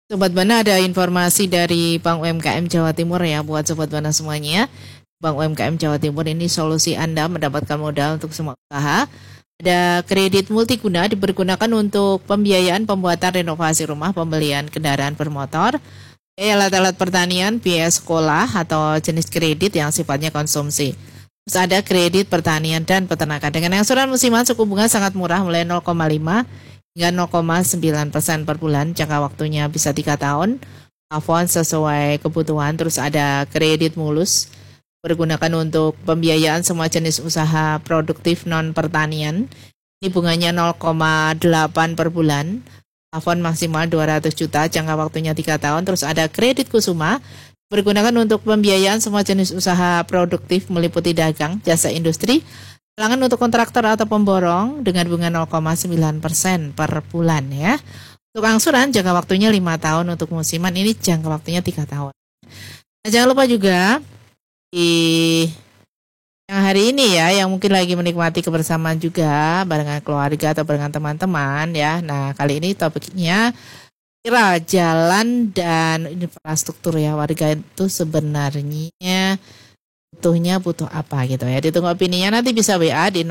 Sobat Bana, ada informasi dari Bank UMKM Jawa Timur ya buat Sobat Bana semuanya. Bank UMKM Jawa Timur ini solusi Anda mendapatkan modal untuk semua usaha. Ada kredit multiguna dipergunakan untuk pembiayaan pembuatan renovasi rumah, pembelian kendaraan bermotor, alat-alat pertanian, biaya sekolah atau jenis kredit yang sifatnya konsumsi. Terus ada kredit pertanian dan peternakan. Dengan angsuran musiman suku bunga sangat murah mulai 0,5 hingga 0,9% per bulan. Jangka waktunya bisa 3 tahun. Plafon sesuai kebutuhan. Terus ada kredit mulus bergunakan untuk pembiayaan semua jenis usaha produktif non pertanian. Ini bunganya 0,8 per bulan. Plafon maksimal 200 juta, jangka waktunya 3 tahun. Terus ada kredit kusuma bergunakan untuk pembiayaan semua jenis usaha produktif meliputi dagang, jasa industri, talangan untuk kontraktor atau pemborong dengan bunga 0,9% per bulan ya. Untuk angsuran jangka waktunya 5 tahun, untuk musiman ini jangka waktunya 3 tahun. Nah, jangan lupa juga di yang hari ini ya, yang mungkin lagi menikmati kebersamaan juga barengan keluarga atau barengan teman-teman ya. Nah, kali ini topiknya kira jalan dan infrastruktur ya. Warga itu sebenarnya butuh apa gitu ya. Ditunggu opininya, nanti bisa WA di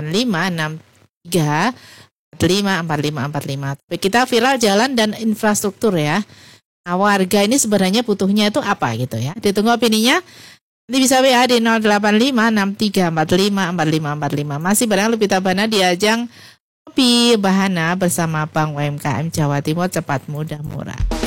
08563454545. Tapi kita viral jalan dan infrastruktur ya. Nah, warga ini sebenarnya butuhnya itu apa gitu ya. Ditunggu opininya. Nanti bisa WA di 08563454545. Masih bareng Lupita Bana di ajang Kopi Bahana bersama Bank UMKM Jawa Timur, cepat, mudah, murah.